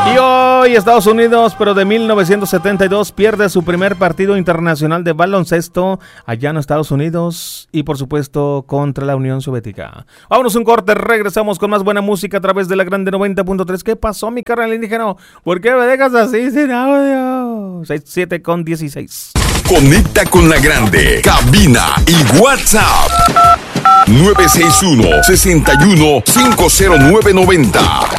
Y hoy Estados Unidos, pero de 1972, pierde su primer partido internacional de baloncesto allá en Estados Unidos y por supuesto contra la Unión Soviética. Vámonos un corte, regresamos con más buena música a través de la Grande 90.3. ¿Qué pasó, mi carnal indígena? ¿Por qué me dejas así sin audio? 7:16. Conecta con la Grande, cabina y WhatsApp 961-61-50990.